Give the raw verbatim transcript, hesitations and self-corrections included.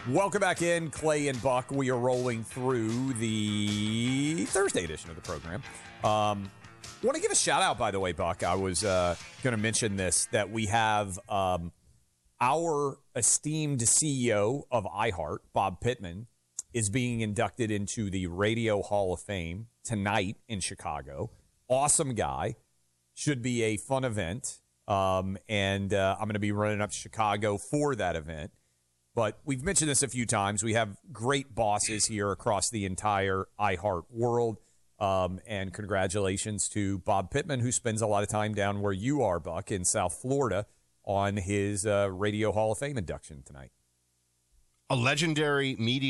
Welcome back in, Clay and Buck. We are rolling through the Thursday edition of the program. Um, want to give a shout out, by the way, Buck. I was uh, going to mention this, that we have um, our esteemed C E O of iHeart, Bob Pittman, is being inducted into the Radio Hall of Fame tonight in Chicago. Awesome guy. Should be a fun event. Um, and uh, I'm going to be running up to Chicago for that event. But we've mentioned this a few times. We have great bosses here across the entire iHeart world. Um, and congratulations to Bob Pittman, who spends a lot of time down where you are, Buck, in South Florida, on his uh, Radio Hall of Fame induction tonight. A legendary media